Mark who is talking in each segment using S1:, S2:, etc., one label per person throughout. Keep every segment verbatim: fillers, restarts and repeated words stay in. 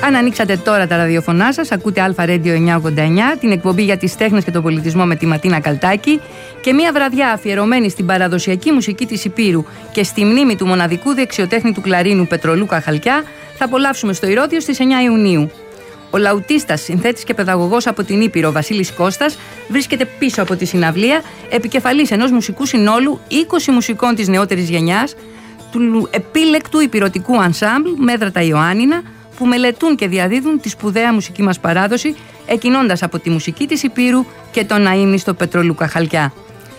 S1: Αν ανοίξατε τώρα τα ραδιοφωνά σας, ακούτε Αλφα Radio εννιακόσια ογδόντα εννιά, την εκπομπή για τις τέχνες και τον πολιτισμό με τη Ματίνα Καλτάκη, και μια βραδιά αφιερωμένη στην παραδοσιακή μουσική της Ηπείρου και στη μνήμη του μοναδικού δεξιοτέχνη του κλαρίνου Πετρολούκα Χαλκιά θα απολαύσουμε στο Ηρώδειο στις εννιά Ιουνίου. Ο λαουτίστας, συνθέτης και παιδαγωγός από την Ήπειρο Βασίλης Κώστας βρίσκεται πίσω από τη συναυλία, επικεφαλής ενός μουσικού συνόλου είκοσι μουσικών της νεότερης γενιάς, του επίλεκτου υπηρωτικού ανσάμπλ Μέδρατα Ιωάννινα, που μελετούν και διαδίδουν τη σπουδαία μουσική μας παράδοση, εκκινώντας από τη μουσική της Ηπείρου και τον αείμνηστο Πετρολούκα Χαλκιά.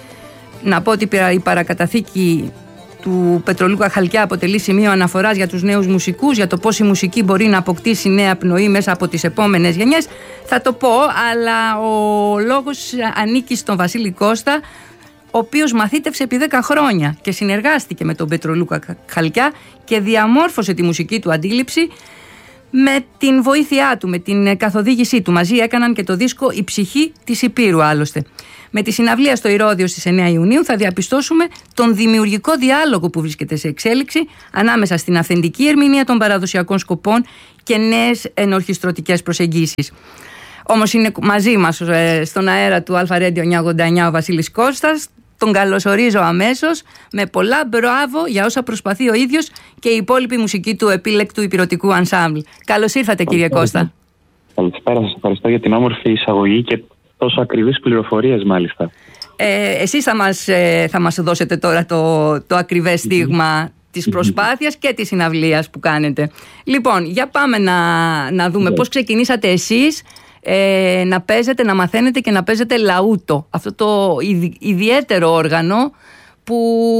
S1: Να πω ότι η παρακαταθήκη του Πετρολούκα Χαλκιά αποτελεί σημείο αναφοράς για τους νέους μουσικούς, για το πώς η μουσική μπορεί να αποκτήσει νέα πνοή μέσα από τις επόμενες γενιές. Θα το πω, αλλά ο λόγος ανήκει στον Βασίλη Κώστα, ο οποίος μαθήτευσε επί δέκα χρόνια και συνεργάστηκε με τον Πετρολούκα Χαλκιά και διαμόρφωσε τη μουσική του αντίληψη με την βοήθειά του, με την καθοδήγησή του. Μαζί έκαναν και το δίσκο «Η ψυχή της Ηπείρου» άλλωστε. Με τη συναυλία στο Ηρώδειο στις εννιά Ιουνίου θα διαπιστώσουμε τον δημιουργικό διάλογο που βρίσκεται σε εξέλιξη ανάμεσα στην αυθεντική ερμηνεία των παραδοσιακών σκοπών και νέες ενορχιστρωτικές προσεγγίσεις. Όμως είναι μαζί μας στον αέρα του Αλφα Radio εννιακόσια ογδόντα εννιά ο Βασίλης Κώστας. Τον καλωσορίζω αμέσως με πολλά μπράβο για όσα προσπαθεί ο ίδιος και η υπόλοιπη μουσική του επίλεκτου υπηρωτικού ανσάμπλ. Καλώς ήρθατε, κύριε Κώστα.
S2: Καλησπέρα, σας ευχαριστώ για την όμορφη εισαγωγή και τόσο ακριβείς πληροφορίες μάλιστα.
S1: Ε, εσείς θα μας, ε, θα μας δώσετε τώρα το, το ακριβές στίγμα mm-hmm. της προσπάθειας και της συναυλίας που κάνετε. Λοιπόν, για πάμε να, να δούμε yeah. πώς ξεκινήσατε εσείς ε, να παίζετε, να μαθαίνετε και να παίζετε λαούτο. Αυτό το ιδιαίτερο όργανο που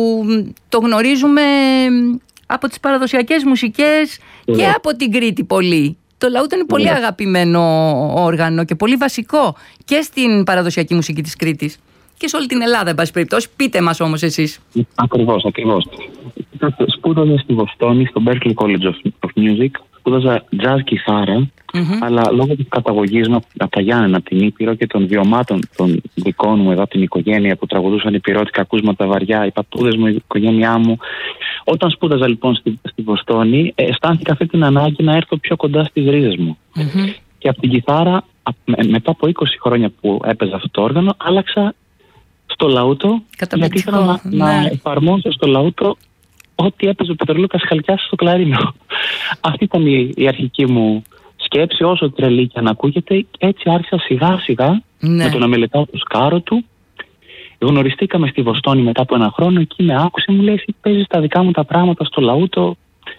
S1: το γνωρίζουμε από τις παραδοσιακές μουσικές yeah. και από την Κρήτη πολύ. Το λαούτο είναι πολύ yeah. αγαπημένο όργανο και πολύ βασικό και στην παραδοσιακή μουσική της Κρήτης και σε όλη την Ελλάδα, εν πάση περιπτώσει. Πείτε μας όμως εσείς.
S2: Ακριβώς, ακριβώς. Σπούδαζα στη Βοστόνη, στο Berklee College of Music. Σπούδαζα jazz κιθάρα, mm-hmm. αλλά λόγω της καταγωγής μου από τα Γιάννενα, από την Ήπειρο και των βιωμάτων των δικών μου εδώ από την οικογένεια που τραγουδούσαν υπηρώτικα ακούσματα βαριά, οι παππούδες μου, η οικογένειά μου. Όταν σπούδαζα λοιπόν στη, στη Βοστόνη, αισθάνθηκα αυτή την ανάγκη να έρθω πιο κοντά στις ρίζες μου. Mm-hmm. Και από την κιθάρα, μετά από είκοσι χρόνια που έπαιζα αυτό το όργανο, άλλαξα στο λαούτο, γιατί ήθελα να, ναι. να εφαρμόσω στο λαούτο ό,τι έπαιζε ο Πετρολούκας Χαλκιάς στο κλαρίνο. Αυτή ήταν η, η αρχική μου σκέψη, όσο τρελή και αν ακούγεται. Έτσι άρχισα σιγά σιγά ναι. με το να μελετάω το σκάρο του. Γνωριστήκαμε στη Βοστόνη μετά από ένα χρόνο. Εκεί με άκουσε, μου λέει: εσύ παίζεις τα δικά μου τα πράγματα στο λαούτο.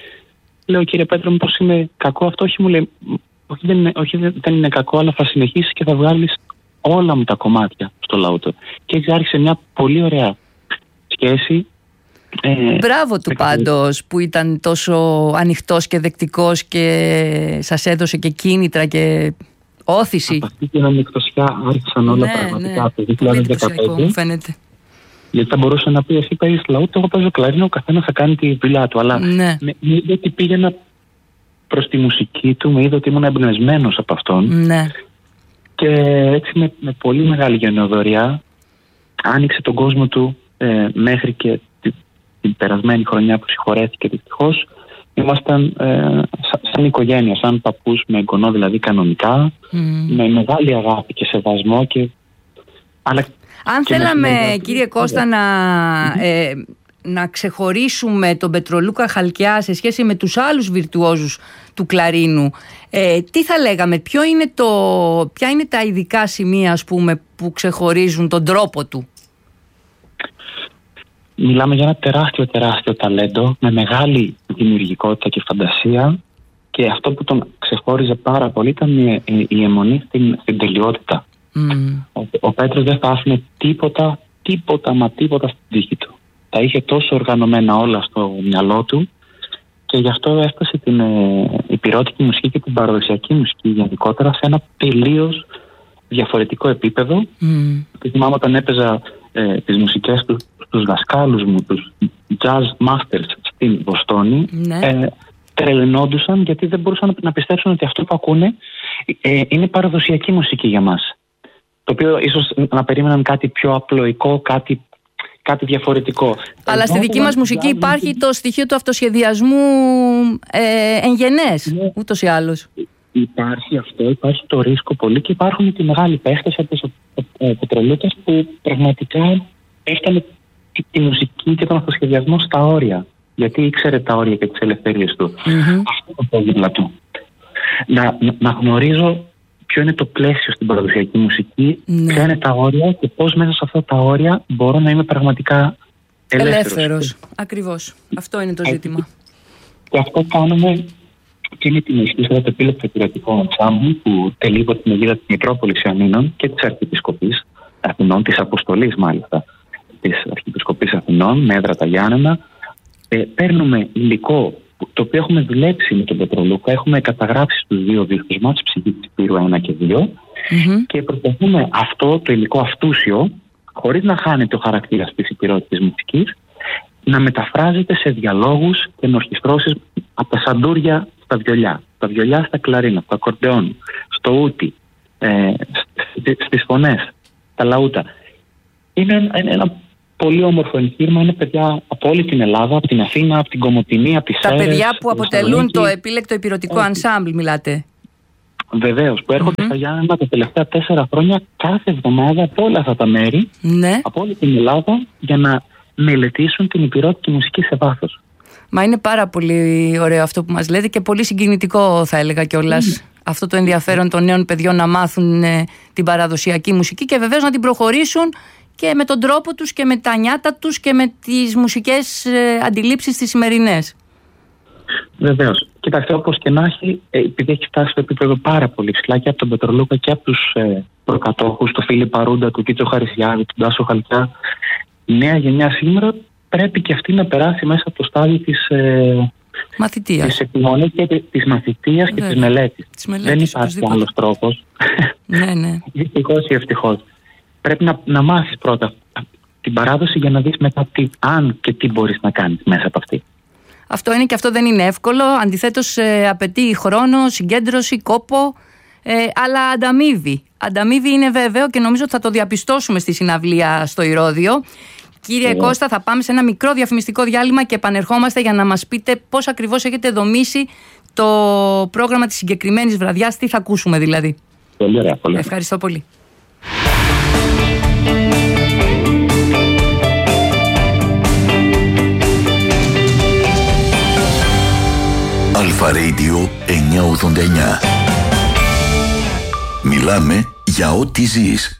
S2: Λέω: κύριε Πέτρο, μήπως είναι κακό αυτό? Όχι, μου λέει: όχι, δεν είναι, όχι, δεν είναι κακό, αλλά θα συνεχίσεις και θα βγάλεις όλα μου τα κομμάτια στο λαούτο. Και έτσι άρχισε μια πολύ ωραία σχέση.
S1: Ε, Μπράβο του πάντως που ήταν τόσο ανοιχτός και δεκτικός και σας έδωσε και κίνητρα και όθηση.
S2: Από αυτή την ανοιχτοσιά άρχισαν όλα ναι, πραγματικά από το δύο χιλιάδες δεκαπέντε.
S1: Μου φαίνεται.
S2: Γιατί θα μπορούσε να πει: εσύ παίζεις λαούτο, εγώ παίζω κλαρίνο, ο καθένας θα κάνει τη δουλειά του. Αλλά ναι. με, με είδε ότι πήγαινα προς τη μουσική του, με είδε ότι ήμουν εμπνευσμένος από αυτόν. Ναι. Και έτσι με, με πολύ μεγάλη γενναιοδωριά άνοιξε τον κόσμο του ε, μέχρι και την, την περασμένη χρονιά που συγχωρέθηκε δυστυχώς. Ήμασταν ε, σαν, σαν οικογένεια, σαν παππούς με εγγονό δηλαδή κανονικά, mm. με μεγάλη αγάπη και σεβασμό. Και... Αλλά
S1: αν και θέλαμε με... κύριε Κώστα να, ε, να ξεχωρίσουμε τον Πετρολούκα Χαλκιά σε σχέση με τους άλλους βιρτουόζους του κλαρίνου, ε, τι θα λέγαμε, ποιο είναι το, ποια είναι τα ειδικά σημεία ας πούμε, που ξεχωρίζουν τον τρόπο του?
S2: Μιλάμε για ένα τεράστιο τεράστιο ταλέντο με μεγάλη δημιουργικότητα και φαντασία, και αυτό που τον ξεχώριζε πάρα πολύ ήταν η, η αιμονή στην, στην τελειότητα. Mm. Ο, ο Πέτρος δεν θα άφηνε τίποτα, τίποτα μα τίποτα στην τύχη του. Τα είχε τόσο οργανωμένα όλα στο μυαλό του, και γι' αυτό έφτασε την ε, υπηρώτικη μουσική και την παραδοσιακή μουσική γενικότερα σε ένα τελείως διαφορετικό επίπεδο. Mm. Και θυμάμαι όταν έπαιζα ε, τις μουσικές του στους δασκάλους μου, τους jazz masters στην Βοστόνη, ναι. ε, τρελαινόντουσαν γιατί δεν μπορούσαν να πιστέψουν ότι αυτό που ακούνε ε, είναι παραδοσιακή μουσική για μας. Το οποίο ίσως να περίμεναν κάτι πιο απλοϊκό, κάτι, κάτι διαφορετικό.
S1: Αλλά στη δική μας μουσική υπάρχει το στοιχείο του αυτοσχεδιασμού ε, εγγενές, ναι. ούτως ή άλλως.
S2: υπάρχει αυτό, υπάρχει το ρίσκο πολύ και υπάρχουν και μεγάλοι παίχτες όπως ο Πετρολούκας που πραγματικά έφτανε τη, τη μουσική και τον αυτοσχεδιασμό στα όρια. Γιατί ήξερε τα όρια και τις ελευθερίες του. Mm-hmm. Αυτό το πρόβλημα του. Να, να, να γνωρίζω ποιο είναι το πλαίσιο στην παραδοσιακή μουσική, mm-hmm. ποια είναι τα όρια και πώς μέσα σε αυτά τα όρια μπορώ να είμαι πραγματικά ελεύθερος.
S1: Ελεύθερος. Ακριβώς. Αυτό είναι το ζήτημα.
S2: Και αυτό κάνουμε και με την ισχύ στο επίλεπτο υπηρετικό ενσάμπλ που τελεί υπό την αιγίδα της Μητρόπολης Ιωαννίνων και της Αρχιεπισκοπής Αθηνών, της Αποστολής μάλιστα της Αρχιεπισκοπής Αθηνών, με έδρα τα Γιάννενα. Ε, παίρνουμε υλικό το οποίο έχουμε δουλέψει με τον Πετρολούκα, έχουμε καταγράψει στους δύο δίσκους μας, Ψυχή της Υπήρου ένα και δύο, mm-hmm. και προσπαθούμε αυτό το υλικό αυτούσιο, χωρίς να χάνεται ο χαρακτήρας της υπηρώτητης μουσικής, να μεταφράζεται σε διαλόγους και ενορχιστρώσεις από τα σαντούρια στα βιολιά, τα βιολιά στα κλαρίνα, στο ακορντεόν, στο ούτι, ε, στις φωνές, τα λαούτα. Είναι ένα, ένα πολύ όμορφο εγχείρημα. Είναι παιδιά από όλη την Ελλάδα, από την Αθήνα, από την Κομοτηνή, από τις Σέρρες. Τα
S1: παιδιά που αποτελούν το επίλεκτο υπηρετικό ανσάμπλ, μιλάτε.
S2: Βεβαίως, που έρχονται mm-hmm. στα Γιάννενα τα τελευταία τέσσερα χρόνια κάθε εβδομάδα από όλα αυτά τα μέρη, ναι. από όλη την Ελλάδα, για να μελετήσουν την υπηρώτικη μουσική σε βάθος.
S1: Μα είναι πάρα πολύ ωραίο αυτό που μας λέτε και πολύ συγκινητικό, θα έλεγα κιόλας. Mm. Αυτό το ενδιαφέρον των νέων παιδιών να μάθουν ε, την παραδοσιακή μουσική και βεβαίως να την προχωρήσουν και με τον τρόπο τους και με τα νιάτα τους και με τις μουσικές ε, αντιλήψεις τις σημερινές.
S2: Βεβαίως. Κοιτάξτε, όπως και να έχει, επειδή έχει φτάσει στο επίπεδο πάρα πολύ ψηλά και από τον Πετρολούκα και από τους ε, προκατόχους, τον Φίλιπ Παρούντα, τον Κίτσο Χαρισιάδη, τον Τάσο Χαλκιά, η νέα γενιά σήμερα πρέπει και αυτή να περάσει μέσα από το στάδιο της, ε, της επιμονής και της μαθητείας και της μελέτης. Δεν υπάρχει άλλος τρόπος.
S1: Ναι, ναι.
S2: Δυστυχώς ή ευτυχώς. Πρέπει να, να μάθεις πρώτα την παράδοση για να δεις μετά τι, αν και τι μπορείς να κάνεις μέσα από αυτή.
S1: Αυτό είναι και αυτό δεν είναι εύκολο. Αντιθέτως ε, απαιτεί χρόνο, συγκέντρωση, κόπο, ε, αλλά ανταμείβει. Ανταμείβει είναι βέβαιο και νομίζω ότι θα το διαπιστώσουμε στη συναυλία στο Ηρώδειο. Κύριε yeah. Κώστα, θα πάμε σε ένα μικρό διαφημιστικό διάλειμμα και επανερχόμαστε για να μας πείτε πώς ακριβώς έχετε δομήσει το πρόγραμμα της συγκεκριμένης βραδιάς, τι θα ακούσουμε δηλαδή.
S2: Πολύ ωραία, πολύ.
S1: Ευχαριστώ πολύ.
S3: Αλφα Radio εννιακόσια ογδόντα εννιά. Μιλάμε για ό,τι ζεις.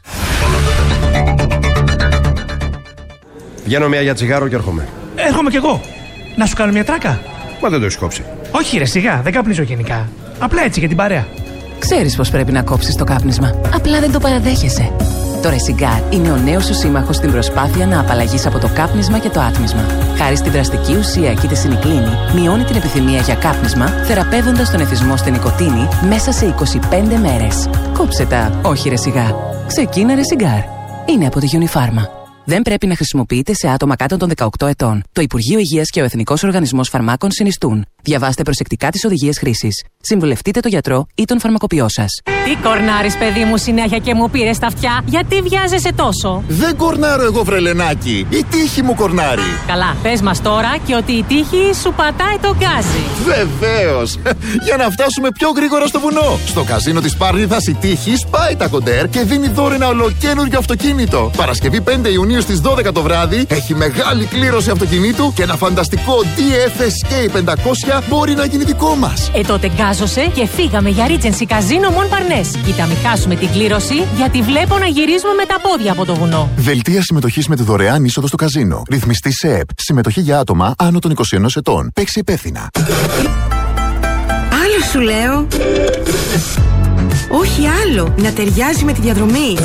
S4: Βγαίνω μια για τσιγάρο και έρχομαι.
S5: Έρχομαι κι εγώ. Να σου κάνω μια τράκα.
S4: Μα δεν το έχεις κόψει.
S5: Όχι ρε, σιγά, δεν καπνίζω γενικά. Απλά έτσι για την παρέα.
S6: Ξέρεις πως πρέπει να κόψεις το κάπνισμα. Απλά δεν το παραδέχεσαι. Το Ρεσιγκάρ είναι ο νέος σου σύμμαχος στην προσπάθεια να απαλλαγείς από το κάπνισμα και το άτμισμα. Χάρη στην δραστική ουσία κητεσινικλίνη, μειώνει την επιθυμία για κάπνισμα, θεραπεύοντας τον εθισμό στην νοικοτήνη μέσα σε είκοσι πέντε μέρες. Κόψε τα, όχι Ρεσιγκάρ. Ξεκίνα Ρεσιγκάρ. Είναι από τη Unifarma. Δεν πρέπει να χρησιμοποιείται σε άτομα κάτω των δεκαοκτώ ετών. Το Υπουργείο Υγείας και ο Εθνικός Οργανισμός Φαρμάκων συνιστούν. Διαβάστε προσεκτικά τις οδηγίες χρήσης. Συμβουλευτείτε τον γιατρό ή τον φαρμακοποιό σας.
S7: Τι κορνάρεις, παιδί μου, συνέχεια και μου πήρες τα αυτιά. Γιατί βιάζεσαι τόσο?
S8: Δεν κορνάρω εγώ, βρελενάκι. Η τύχη μου κορνάρει.
S7: Καλά, πες μας τώρα και ότι η τύχη σου πατάει το γκάζι.
S8: Βεβαίως. Για να φτάσουμε πιο γρήγορα στο βουνό. Στο καζίνο της Πάρνηθας η τύχη σπάει τα κοντέρ και δίνει δώρο ένα ολοκένουργιο αυτοκίνητο. Παρασκευή πέντε Ιουνίου στις δώδεκα το βράδυ έχει μεγάλη κλήρωση αυτοκινήτου και ένα φανταστικό ντι εφ ες κέι πεντακόσια μπορεί να γίνει δικό μας.
S7: Ε, τότε γκάζωσε και φύγαμε για Regency Casino Mon Parnasse. Κοίτα, μην χάσουμε την κλήρωση, γιατί βλέπω να γυρίζουμε με τα πόδια από το βουνό.
S8: Δελτία συμμετοχής με τη δωρεάν είσοδο στο καζίνο. Ρυθμιστή ΣΕΕΠ. Συμμετοχή για άτομα άνω των είκοσι ενός ετών. Παίξει υπεύθυνα.
S9: Άλλο σου λέω. Όχι άλλο. Να ταιριάζει με τη διαδρομή.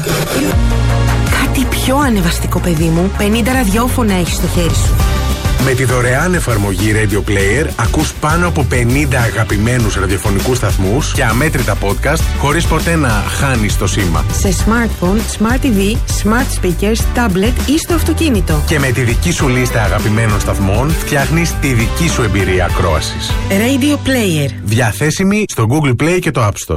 S9: Κάτι πιο ανεβαστικό, παιδί μου. πενήντα ραδιόφωνα έχεις στο χέρι σου.
S10: Με τη δωρεάν εφαρμογή Radio Player ακούς πάνω από πενήντα αγαπημένους ραδιοφωνικούς σταθμούς και αμέτρητα podcast χωρίς ποτέ να χάνεις το σήμα.
S9: Σε smartphone, smart τι βι, smart speakers, tablet ή στο αυτοκίνητο.
S10: Και με τη δική σου λίστα αγαπημένων σταθμών φτιάχνεις τη δική σου εμπειρία ακρόασης.
S9: Radio Player.
S10: Διαθέσιμη στο Google Play και το App Store.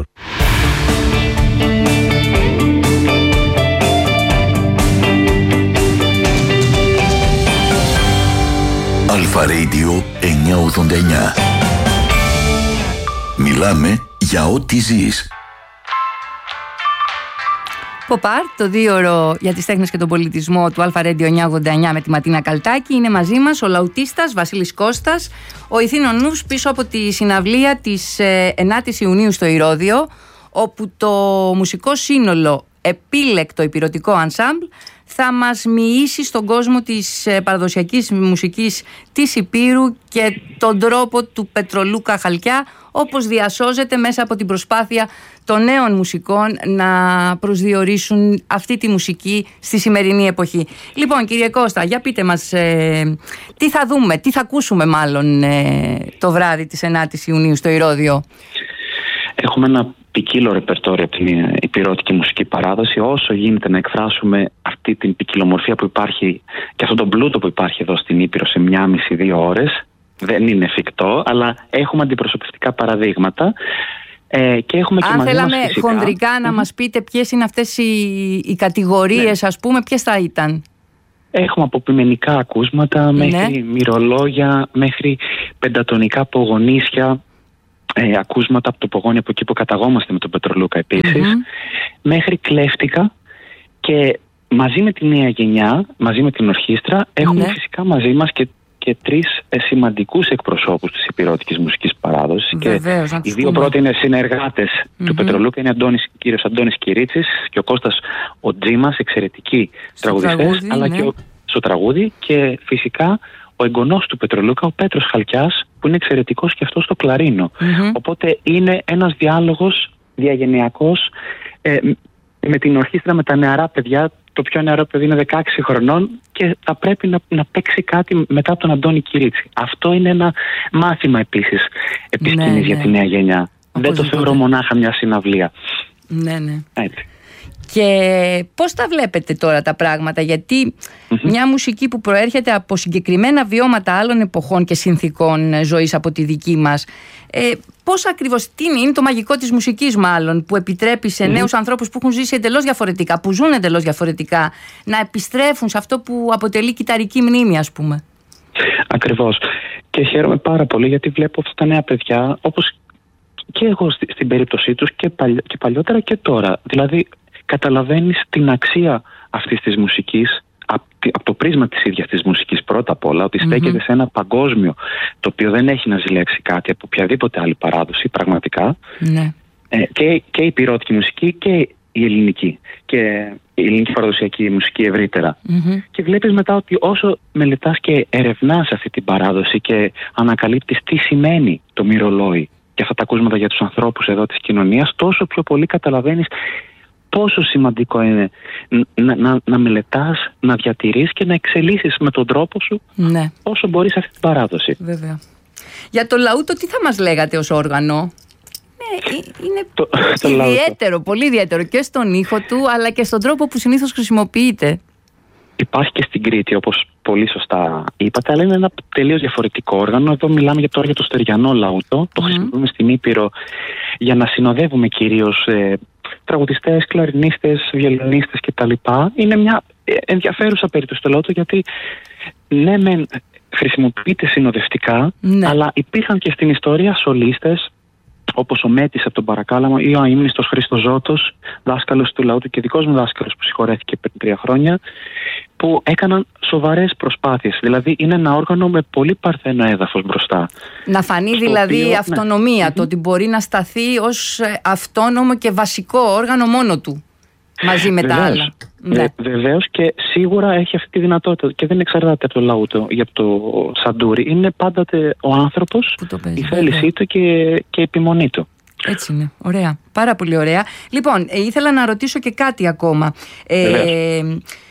S3: Αλφα Radio εννιακόσια ογδόντα εννιά. Μιλάμε για ό,τι ζεις.
S1: Ποπάρ, το δίωρο για τις τέχνες και τον πολιτισμό του Αλφα Radio εννιακόσια ογδόντα εννιά με τη Ματίνα Καλτάκη. Είναι μαζί μας ο λαουτίστας Βασίλης Κώστας, ο ηθήνων νους πίσω από τη συναυλία της ενάτης Ιουνίου στο Ηρώδειο, όπου το μουσικό σύνολο Επίλεκτο Ηπειρωτικό Ενσάμπλ θα μας μοιήσει στον κόσμο της παραδοσιακής μουσικής της Ηπείρου και τον τρόπο του Πετρολούκα Χαλκιά, όπως διασώζεται μέσα από την προσπάθεια των νέων μουσικών να προσδιορίσουν αυτή τη μουσική στη σημερινή εποχή. Λοιπόν, κύριε Κώστα, για πείτε μας ε, τι θα δούμε, τι θα ακούσουμε μάλλον ε, το βράδυ της ενάτης Ιουνίου στο Ηρώδειο.
S2: Έχουμε ένα ποικίλο ρεπερτόριο από την ηπειρωτική μουσική παράδοση, όσο γίνεται να εκφράσουμε αυτή την ποικιλομορφία που υπάρχει και αυτόν τον πλούτο που υπάρχει εδώ στην Ήπειρο σε μία μισή δύο ώρες. Δεν είναι εφικτό, αλλά έχουμε αντιπροσωπευτικά παραδείγματα. Ε, και έχουμε και
S1: Αν
S2: μαζί
S1: θέλαμε
S2: μας φυσικά,
S1: χονδρικά να mm-hmm. μας πείτε ποιες είναι αυτές οι, οι κατηγορίες, ναι. ας πούμε, ποιες θα ήταν.
S2: Έχουμε από ποιμενικά ακούσματα μέχρι
S1: ναι.
S2: μυρολόγια, μέχρι πεντατονικά πογονίσια, ε, ακούσματα από το πογόνι από εκεί που καταγόμαστε με τον Πετρολούκα επίσης, mm-hmm. μέχρι κλέφτικα, και μαζί με τη νέα γενιά, μαζί με την ορχήστρα, έχουμε ναι. φυσικά μαζί μας και και τρεις ε, σημαντικούς εκπροσώπους της ηπειρωτικής μουσικής παράδοσης.
S1: Βεβαίως,
S2: και οι δύο πρώτοι είναι συνεργάτες mm-hmm. του Πετρολούκα, είναι Αντώνης, κύριος Αντώνης Κυρίτσης και ο Κώστας ο Τζίμας, εξαιρετικοί τραγουδιστές, αλλά ναι. και ο, στο τραγούδι, και φυσικά ο εγγονός του Πετρολούκα, ο Πέτρος Χαλκιάς, που είναι εξαιρετικός και αυτό στο κλαρίνο. Mm-hmm. Οπότε είναι ένας διάλογος διαγενειακός ε, με την ορχήστρα, με τα νεαρά παιδιά. Το πιο νεαρό παιδί είναι δεκαέξι χρονών και θα πρέπει να, να παίξει κάτι μετά από τον Αντώνη Κυρίτσι. Αυτό είναι ένα μάθημα επίσης επί σκηνής ναι, ναι. για τη νέα γενιά. Δεν το θεωρώ μονάχα μια συναυλία.
S1: Ναι, ναι.
S2: Έτσι.
S1: Και πώς τα βλέπετε τώρα τα πράγματα, γιατί mm-hmm. μια μουσική που προέρχεται από συγκεκριμένα βιώματα άλλων εποχών και συνθήκων ζωής από τη δική μας, ε, πώς ακριβώς, τι είναι, είναι το μαγικό της μουσικής μάλλον, που επιτρέπει σε mm-hmm. νέους ανθρώπους που έχουν ζήσει εντελώς διαφορετικά, που ζουν εντελώς διαφορετικά, να επιστρέφουν σε αυτό που αποτελεί κυταρική μνήμη, ας πούμε.
S2: Ακριβώς. Και χαίρομαι πάρα πολύ γιατί βλέπω αυτά τα νέα παιδιά, όπως και εγώ στη, στην περίπτωσή τους και, παλι, και παλιότερα και τώρα. Δηλαδή, καταλαβαίνεις την αξία αυτής της μουσικής από, από το πρίσμα της ίδιας της μουσικής πρώτα απ' όλα, ότι στέκεται mm-hmm. σε ένα παγκόσμιο το οποίο δεν έχει να ζηλέψει κάτι από οποιαδήποτε άλλη παράδοση πραγματικά.
S1: Mm-hmm.
S2: ε, και, και η ηπειρωτική μουσική και η ελληνική και η ελληνική παραδοσιακή μουσική ευρύτερα. Mm-hmm. Και βλέπεις μετά ότι όσο μελετάς και ερευνάς αυτή την παράδοση και ανακαλύπτεις τι σημαίνει το μυρολόι και αυτά τα ακούσματα για τους ανθρώπους εδώ της κοινωνίας, τόσο πιο πολύ καταλαβαίνεις πόσο σημαντικό είναι να, να, να μελετάς, να διατηρείς και να εξελίσσεις με τον τρόπο σου
S1: ναι.
S2: όσο μπορείς αυτή την παράδοση.
S1: Βέβαια. Για το λαούτο τι θα μας λέγατε ως όργανο? Ναι, είναι το, το ιδιαίτερο, λαούτο. Πολύ ιδιαίτερο και στον ήχο του αλλά και στον τρόπο που συνήθως χρησιμοποιείται.
S2: Υπάρχει και στην Κρήτη, όπως πολύ σωστά είπατε, αλλά είναι ένα τελείως διαφορετικό όργανο. Εδώ μιλάμε τώρα για το στεριανό λαούτο. Mm. Το χρησιμοποιούμε στην Ήπειρο για να συνοδεύουμε κυρίως ε, τραγουδιστές, κλαρινίστες, βιολινίστες κτλ. Είναι μια ενδιαφέρουσα περίπτωση το λαούτο, γιατί ναι, μεν χρησιμοποιείται συνοδευτικά, ναι. αλλά υπήρχαν και στην ιστορία σολίστες, όπως ο Μέτης από τον Παρακάλαμο ή ο αείμνηστος Χρήστος Ζώτος, δάσκαλος του λαούτου και δικός μου δάσκαλος που συγχωρέθηκε πριν τρία χρόνια, που έκαναν σοβαρές προσπάθειες. Δηλαδή είναι ένα όργανο με πολύ παρθένο έδαφος μπροστά. Να φανεί
S1: στο δηλαδή οποίο, η αυτονομία, ναι. το ότι μπορεί να σταθεί ως αυτόνομο και βασικό όργανο μόνο του, μαζί με
S2: βεβαίως,
S1: τα άλλα.
S2: Ναι. Βεβαίως, και σίγουρα έχει αυτή τη δυνατότητα και δεν εξαρτάται από το λαούτο ή από το σαντούρι. Είναι πάντοτε ο άνθρωπος, η θέλησή του και, και η επιμονή του.
S1: Έτσι είναι. Ωραία. Πάρα πολύ ωραία. Λοιπόν, ε, ήθελα να ρωτήσω και κάτι ακόμα. Ε,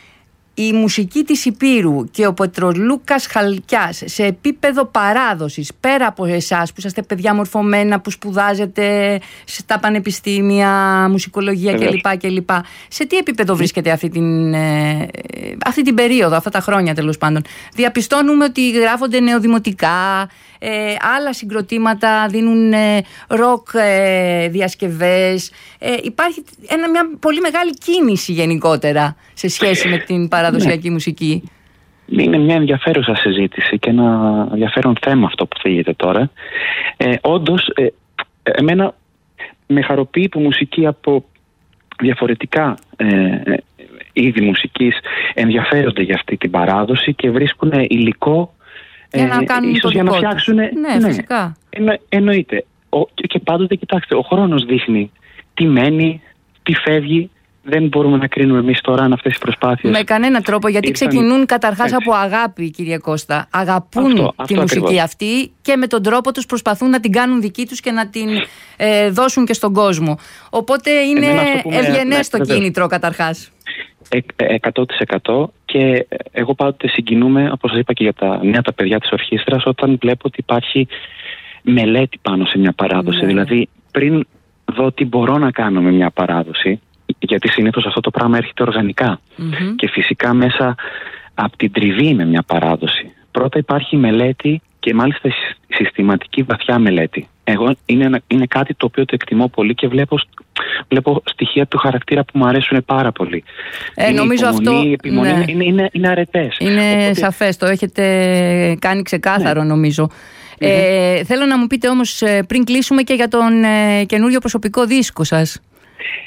S1: η μουσική της Ηπείρου και ο Πετρολούκας Χαλκιάς σε επίπεδο παράδοσης, πέρα από εσάς που είσαστε παιδιά μορφωμένα, που σπουδάζετε στα πανεπιστήμια, μουσικολογία κλπ, κλπ. Σε τι επίπεδο βρίσκεται αυτή την, ε, αυτή την περίοδο, αυτά τα χρόνια τέλος πάντων? Διαπιστώνουμε ότι γράφονται νεοδημοτικά, ε, άλλα συγκροτήματα δίνουν ε, ροκ ε, διασκευές. Ε, υπάρχει ένα, μια πολύ μεγάλη κίνηση γενικότερα σε σχέση με την παραδοσιακή ναι. μουσική.
S2: Είναι μια ενδιαφέρουσα συζήτηση και ένα ενδιαφέρον θέμα αυτό που θίγεται τώρα. Ε, όντως, ε, εμένα με χαροποιεί που μουσική από διαφορετικά ε, είδη μουσικής ενδιαφέρονται για αυτή την παράδοση και βρίσκουν υλικό
S1: για να κάνουν
S2: ίσως
S1: το
S2: για να
S1: δικό
S2: φτιάξουν.
S1: Ναι, ναι, φυσικά.
S2: Εννο, εννοείται. Ο, και πάντοτε, κοιτάξτε, ο χρόνος δείχνει τι μένει, τι φεύγει. Δεν μπορούμε να κρίνουμε εμείς τώρα αν αυτές οι προσπάθειες.
S1: Με κανένα τρόπο, γιατί
S2: ήρθαν...
S1: ξεκινούν καταρχάς
S2: Έτσι.
S1: από αγάπη, κύριε Κώστα. Αγαπούν
S2: αυτό,
S1: τη
S2: αυτό
S1: μουσική
S2: ακριβώς.
S1: αυτή και με τον τρόπο τους προσπαθούν να την κάνουν δική τους και να την ε, δώσουν και στον κόσμο. Οπότε είναι ευγενές το κίνητρο καταρχάς.
S2: εκατό τοις εκατό και εγώ πάντοτε συγκινούμαι, όπως σας είπα και για τα νέα τα παιδιά της ορχήστρας, όταν βλέπω ότι υπάρχει μελέτη πάνω σε μια παράδοση. Ναι. Δηλαδή πριν δω τι μπορώ να κάνω με μια παράδοση, γιατί συνήθως αυτό το πράγμα έρχεται οργανικά mm-hmm. και φυσικά μέσα από την τριβή με μια παράδοση. Πρώτα υπάρχει μελέτη και μάλιστα συστηματική βαθιά μελέτη. Εγώ είναι, είναι κάτι το οποίο το εκτιμώ πολύ και βλέπω, βλέπω στοιχεία του χαρακτήρα που μου αρέσουν πάρα πολύ.
S1: Ε,
S2: είναι
S1: νομίζω
S2: υπομονή,
S1: αυτό
S2: η επιμονή,
S1: ναι.
S2: είναι, είναι, είναι αρετές.
S1: Είναι
S2: Οπότε...
S1: σαφές, το έχετε κάνει ξεκάθαρο ναι. νομίζω. Mm-hmm. Ε, θέλω να μου πείτε όμως πριν κλείσουμε και για τον ε, καινούριο προσωπικό δίσκο σας.